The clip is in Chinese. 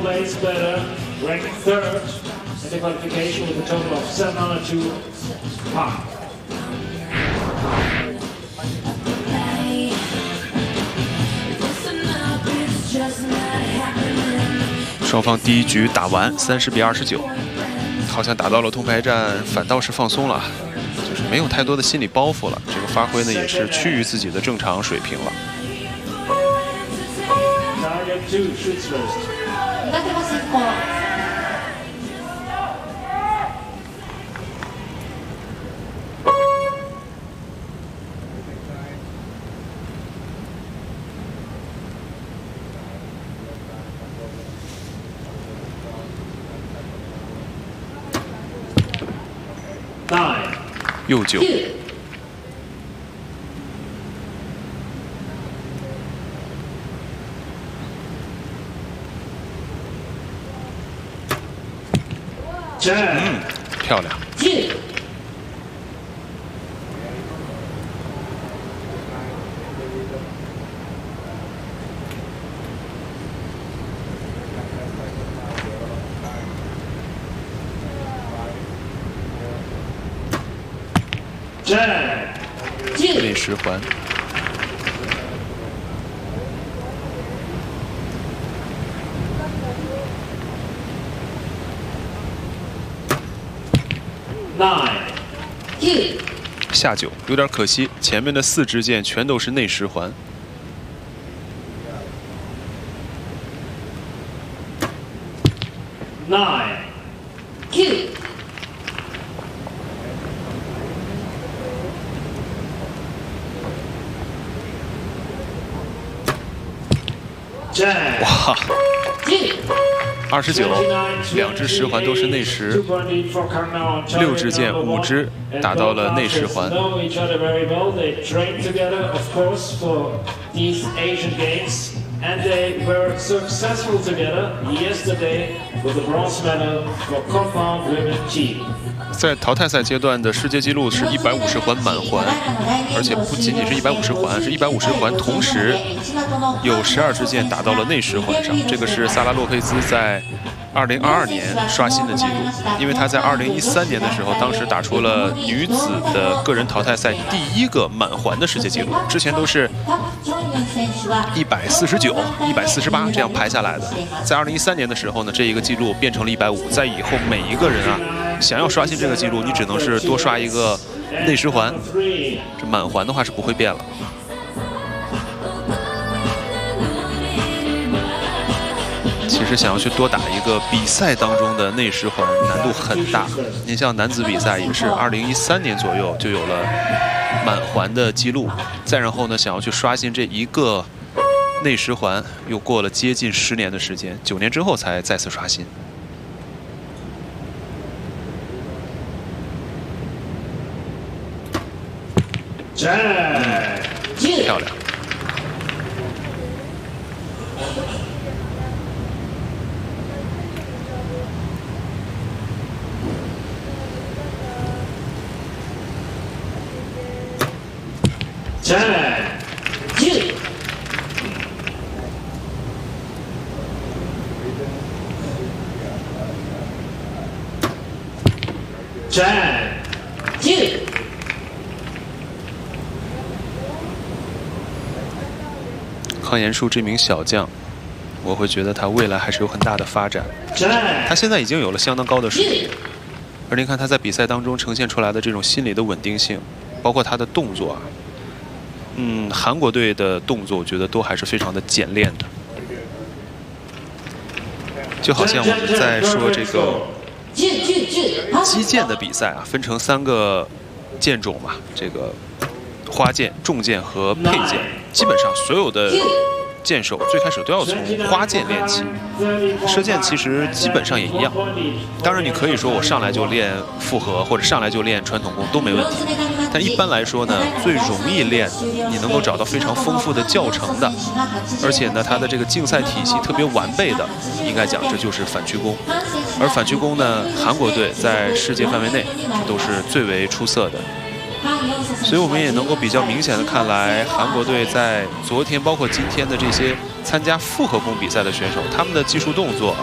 place better, ranking third in the qualification with a total of 702 pounds. 双方第一局打完30比29，好像打到了铜牌战，反倒是放松了，就是没有太多的心理包袱了。这个发挥呢，也是趋于自己的正常水平了。 Target 2 shoots first. 右9。漂亮。内10环。下9，有点可惜，前面的4支箭全都是内10环。哇，29，2支10环都是内10，6支箭5支打到了内10环。 And they were successful together yesterday with the bronze medal for compound women team. 在淘汰赛阶段的世界纪录是150环满环，而且不仅仅是150环，是150环，同时有12支箭打到了内10环上。这个是萨拉洛佩兹在2022年刷新的纪录，因为他在2013年的时候，当时打出了女子的个人淘汰赛第1个满环的世界纪录，之前都是149、148这样排下来的。在2013年的时候呢，这一个纪录变成了150，在以后每一个人啊，想要刷新这个纪录，你只能是多刷一个内10环，这满环的话是不会变了。其实想要去多打一个比赛当中的内10环难度很大。您像男子比赛也是2013年左右就有了满环的记录，再然后呢，想要去刷新这一个内10环，又过了接近10年的时间，9年之后才再次刷新。漂亮。康延树这名小将，我会觉得他未来还是有很大的发展。他现在已经有了相当高的水平，而您看他在比赛当中呈现出来的这种心理的稳定性，包括他的动作啊，韩国队的动作我觉得都还是非常的简练的。就好像我们在说这个击剑的比赛啊，分成3个剑种嘛，这个花剑、重剑和佩剑。基本上所有的剑手最开始都要从花剑练起，射箭其实基本上也一样。当然，你可以说我上来就练复合，或者上来就练传统功都没问题。但一般来说呢，最容易练，你能够找到非常丰富的教程的，而且呢，它的这个竞赛体系特别完备的，应该讲这就是反曲弓。而反曲弓呢，韩国队在世界范围内都是最为出色的。所以我们也能够比较明显的看来，韩国队在昨天包括今天的这些参加复合弓比赛的选手，他们的技术动作